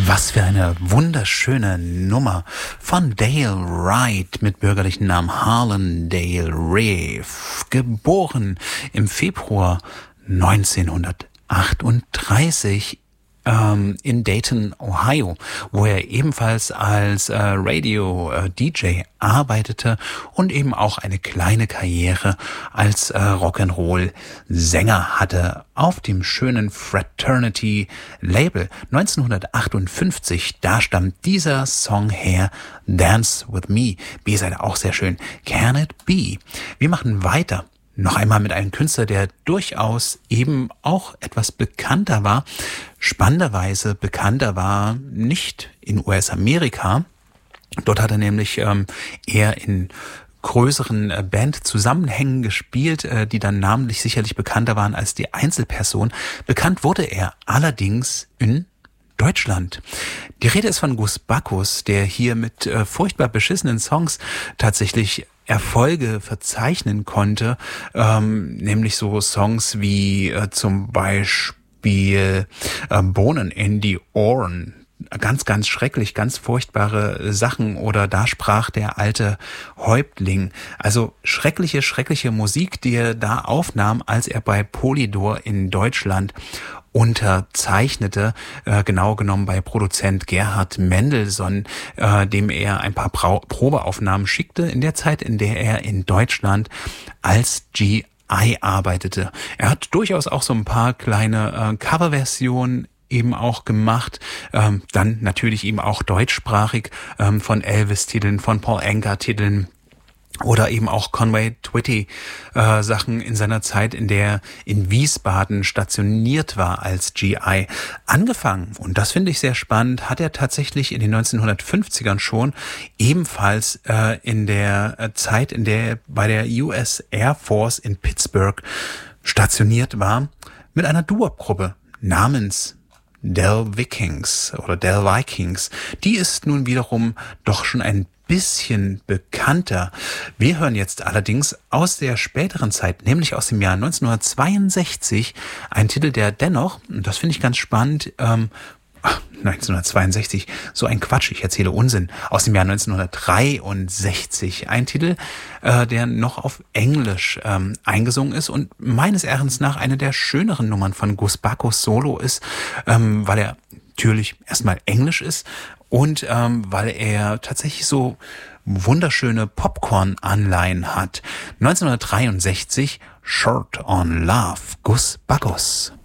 Was für eine wunderschöne Nummer von Dale Wright mit bürgerlichen Namen Harlan Dale Reeve, geboren im Februar 1938 in Dayton, Ohio, wo er ebenfalls als Radio-DJ arbeitete und eben auch eine kleine Karriere als Rock'n'Roll-Sänger hatte auf dem schönen Fraternity-Label. 1958, da stammt dieser Song her, Dance With Me. B-Seite auch sehr schön, Can It Be. Wir machen weiter. Noch einmal mit einem Künstler, der durchaus eben auch etwas bekannter war. Spannenderweise bekannter war nicht in US-Amerika. Dort hat er nämlich eher in größeren Bandzusammenhängen gespielt, die dann namentlich sicherlich bekannter waren als die Einzelperson. Bekannt wurde er allerdings in Deutschland. Die Rede ist von Gus Bacchus, der hier mit furchtbar beschissenen Songs tatsächlich Erfolge verzeichnen konnte, nämlich so Songs wie zum Beispiel Bohnen in die Ohren. Ganz, ganz schrecklich, ganz furchtbare Sachen, oder da sprach der alte Häuptling. Also schreckliche, schreckliche Musik, die er da aufnahm, als er bei Polydor in Deutschland unterzeichnete, genau genommen bei Produzent Gerhard Mendelsohn, dem er ein paar Probeaufnahmen schickte in der Zeit, in der er in Deutschland als GI arbeitete. Er hat durchaus auch so ein paar kleine Coverversionen eben auch gemacht, dann natürlich eben auch deutschsprachig von Elvis-Titeln, von Paul Anka-Titeln, oder eben auch Conway Twitty Sachen in seiner Zeit, in der er in Wiesbaden stationiert war als GI. Angefangen, und das finde ich sehr spannend, hat er tatsächlich in den 1950ern schon, ebenfalls in der Zeit, in der er bei der US Air Force in Pittsburgh stationiert war, mit einer Doo-Wop-Gruppe namens Del Vikings oder Del Vikings. Die ist nun wiederum doch schon ein bisschen bekannter. Wir hören jetzt allerdings aus der späteren Zeit, nämlich aus dem Jahr 1962, einen Titel, der dennoch, und das finde ich ganz spannend, 1962, so ein Quatsch, ich erzähle Unsinn, aus dem Jahr 1963, ein Titel, der noch auf Englisch eingesungen ist und meines Erachtens nach eine der schöneren Nummern von Gus Bacchus Solo ist, weil er natürlich erstmal Englisch ist und weil er tatsächlich so wunderschöne Popcorn-Anleihen hat. 1963, Short on Love, Gus Bacchus.